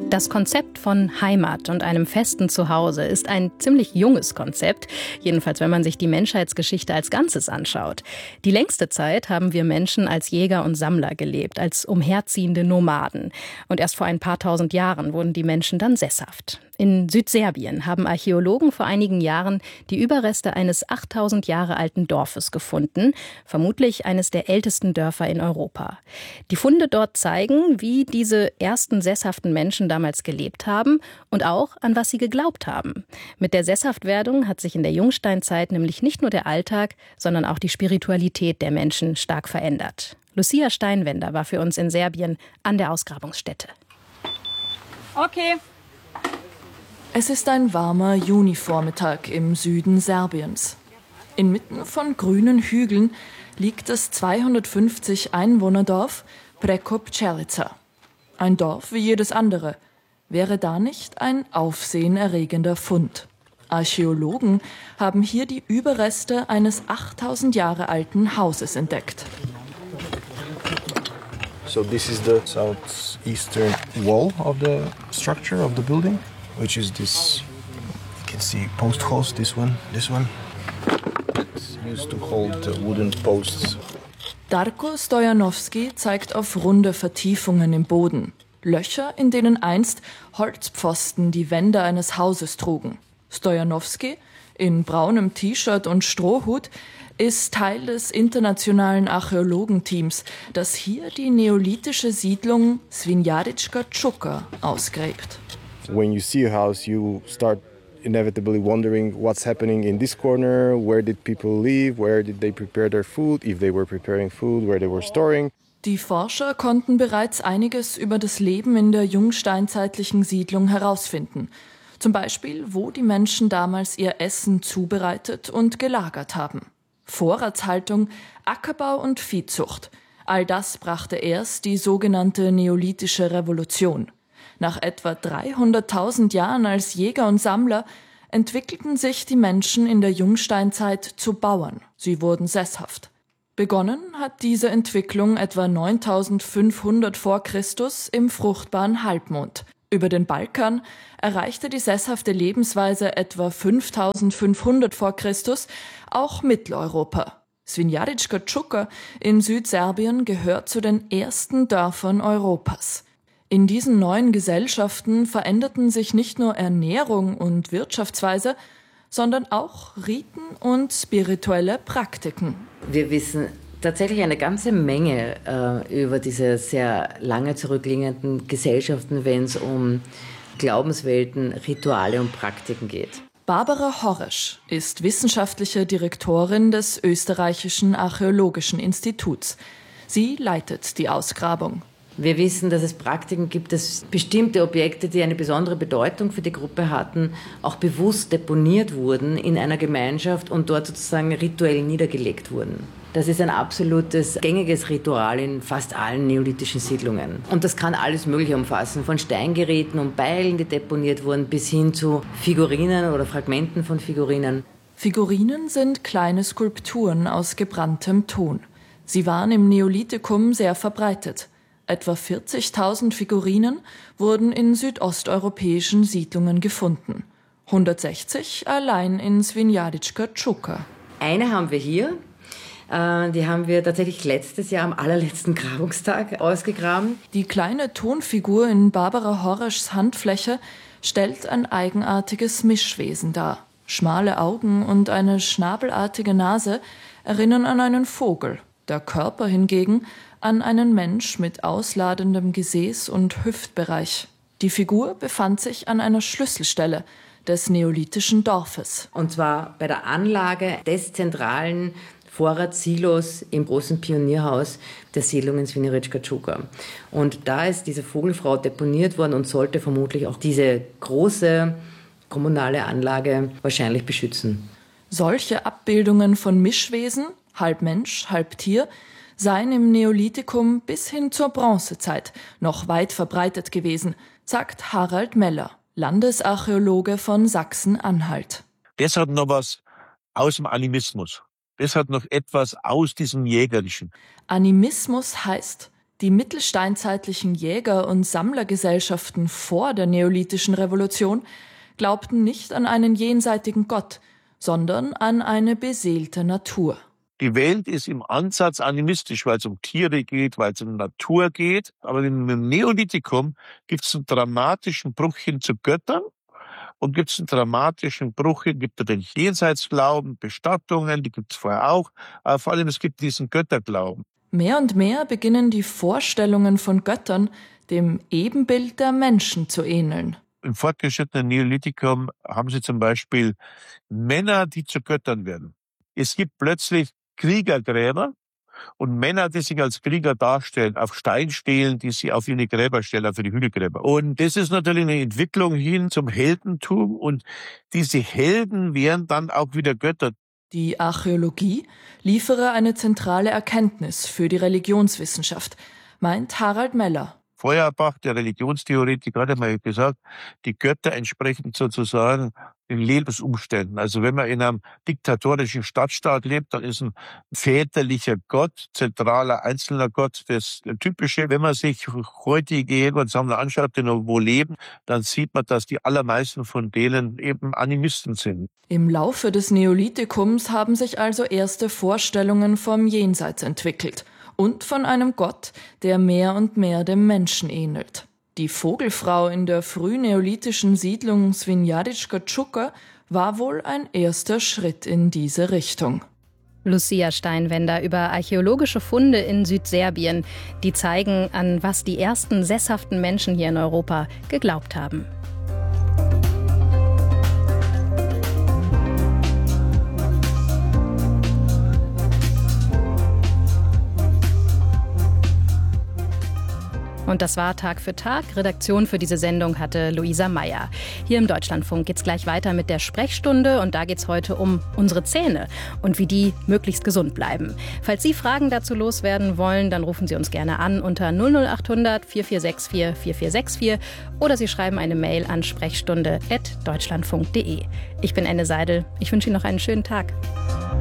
Das Konzept von Heimat und einem festen Zuhause ist ein ziemlich junges Konzept, jedenfalls wenn man sich die Menschheitsgeschichte als Ganzes anschaut. Die längste Zeit haben wir Menschen als Jäger und Sammler gelebt, als umherziehende Nomaden. Und erst vor ein paar tausend Jahren wurden die Menschen dann sesshaft. In Südserbien haben Archäologen vor einigen Jahren die Überreste eines 8000 Jahre alten Dorfes gefunden, vermutlich eines der ältesten Dörfer in Europa. Die Funde dort zeigen, wie diese ersten sesshaften Menschen damals gelebt haben und auch, an was sie geglaubt haben. Mit der Sesshaftwerdung hat sich in der Jungsteinzeit nämlich nicht nur der Alltag, sondern auch die Spiritualität der Menschen stark verändert. Lucia Steinwender war für uns in Serbien an der Ausgrabungsstätte. Okay. Es ist ein warmer Junivormittag im Süden Serbiens. Inmitten von grünen Hügeln liegt das 250 Einwohnerdorf Preko Pčelica. Ein Dorf wie jedes andere. Wäre da nicht ein aufsehenerregender Fund? Archäologen haben hier die Überreste eines 8000 Jahre alten Hauses entdeckt. So this is the southeastern wall of the structure of the building, which is this, you can see post holes, this one. It's used to hold the wooden posts. Darko Stojanovski zeigt auf runde Vertiefungen im Boden. Löcher, in denen einst Holzpfosten die Wände eines Hauses trugen. Stojanovski, in braunem T-Shirt und Strohhut, ist Teil des internationalen Archäologenteams, das hier die neolithische Siedlung Svinjarička Čuka ausgräbt. When you see a house, you start inevitably wondering what's happening in this corner, where did people live, where did they prepare their food, if they were preparing food, where they were storing. Die Forscher konnten bereits einiges über das Leben in der jungsteinzeitlichen Siedlung herausfinden. Zum Beispiel, wo die Menschen damals ihr Essen zubereitet und gelagert haben. Vorratshaltung, Ackerbau und Viehzucht. All das brachte erst die sogenannte Neolithische Revolution. Nach etwa 300.000 Jahren als Jäger und Sammler entwickelten sich die Menschen in der Jungsteinzeit zu Bauern. Sie wurden sesshaft. Begonnen hat diese Entwicklung etwa 9500 vor Christus im fruchtbaren Halbmond. Über den Balkan erreichte die sesshafte Lebensweise etwa 5500 vor Christus auch Mitteleuropa. Svinjarička Čuka in Südserbien gehört zu den ersten Dörfern Europas. In diesen neuen Gesellschaften veränderten sich nicht nur Ernährung und Wirtschaftsweise, sondern auch Riten und spirituelle Praktiken. Wir wissen tatsächlich eine ganze Menge über diese sehr lange zurückliegenden Gesellschaften, wenn es um Glaubenswelten, Rituale und Praktiken geht. Barbara Horresch ist wissenschaftliche Direktorin des Österreichischen Archäologischen Instituts. Sie leitet die Ausgrabung. Wir wissen, dass es Praktiken gibt, dass bestimmte Objekte, die eine besondere Bedeutung für die Gruppe hatten, auch bewusst deponiert wurden in einer Gemeinschaft und dort sozusagen rituell niedergelegt wurden. Das ist ein absolutes gängiges Ritual in fast allen neolithischen Siedlungen. Und das kann alles Mögliche umfassen, von Steingeräten und Beilen, die deponiert wurden, bis hin zu Figurinen oder Fragmenten von Figurinen. Figurinen sind kleine Skulpturen aus gebranntem Ton. Sie waren im Neolithikum sehr verbreitet. Etwa 40.000 Figurinen wurden in südosteuropäischen Siedlungen gefunden. 160 allein in Svinjarička Čuka. Eine haben wir hier. Die haben wir tatsächlich letztes Jahr am allerletzten Grabungstag ausgegraben. Die kleine Tonfigur in Barbara Horreschs Handfläche stellt ein eigenartiges Mischwesen dar. Schmale Augen und eine schnabelartige Nase erinnern an einen Vogel. Der Körper hingegen an einen Mensch mit ausladendem Gesäß und Hüftbereich. Die Figur befand sich an einer Schlüsselstelle des neolithischen Dorfes. Und zwar bei der Anlage des zentralen Vorratssilos im großen Pionierhaus der Siedlung in Svinjarička Čuka. Und da ist diese Vogelfrau deponiert worden und sollte vermutlich auch diese große kommunale Anlage wahrscheinlich beschützen. Solche Abbildungen von Mischwesen, halb Mensch, halb Tier, seien im Neolithikum bis hin zur Bronzezeit noch weit verbreitet gewesen, sagt Harald Meller, Landesarchäologe von Sachsen-Anhalt. Das hat noch was aus dem Animismus. Das hat noch etwas aus diesem Jägerlichen. Animismus heißt Die mittelsteinzeitlichen Jäger- und Sammlergesellschaften vor der neolithischen Revolution glaubten nicht an einen jenseitigen Gott, sondern an eine beseelte Natur. Die Welt ist im Ansatz animistisch, weil es um Tiere geht, weil es um Natur geht. Aber im Neolithikum gibt es einen dramatischen Bruch hin zu Göttern und gibt es einen dramatischen Bruch hin, gibt es den Jenseitsglauben, Bestattungen, die gibt es vorher auch. Aber vor allem es gibt diesen Götterglauben. Mehr und mehr beginnen die Vorstellungen von Göttern dem Ebenbild der Menschen zu ähneln. Im fortgeschrittenen Neolithikum haben sie zum Beispiel Männer, die zu Göttern werden. Es gibt plötzlich Kriegergräber und Männer, die sich als Krieger darstellen, auf Steinstelen, die sie auf ihre Gräber stellen, auf ihre Hügelgräber. Und das ist natürlich eine Entwicklung hin zum Heldentum und diese Helden wären dann auch wieder Götter. Die Archäologie liefere eine zentrale Erkenntnis für die Religionswissenschaft, meint Harald Meller. Feuerbach, der Religionstheoretiker, hat einmal gesagt, die Götter entsprechen sozusagen den Lebensumständen. Also wenn man in einem diktatorischen Stadtstaat lebt, dann ist ein väterlicher Gott, zentraler einzelner Gott das Typische. Wenn man sich heutige Jäger und Sammler anschaut, die noch wo leben, dann sieht man, dass die allermeisten von denen eben Animisten sind. Im Laufe des Neolithikums haben sich also erste Vorstellungen vom Jenseits entwickelt. Und von einem Gott, der mehr und mehr dem Menschen ähnelt. Die Vogelfrau in der frühneolithischen Siedlung Svinjarička Čuka war wohl ein erster Schritt in diese Richtung. Lucia Steinwender über archäologische Funde in Südserbien, die zeigen, an was die ersten sesshaften Menschen hier in Europa geglaubt haben. Und das war Tag für Tag. Redaktion für diese Sendung hatte Luisa Meyer. Hier im Deutschlandfunk geht's gleich weiter mit der Sprechstunde. Und da geht's heute um unsere Zähne und wie die möglichst gesund bleiben. Falls Sie Fragen dazu loswerden wollen, dann rufen Sie uns gerne an unter 00800 4464 4464 oder Sie schreiben eine Mail an sprechstunde@deutschlandfunk.de. Ich bin Enne Seidel. Ich wünsche Ihnen noch einen schönen Tag.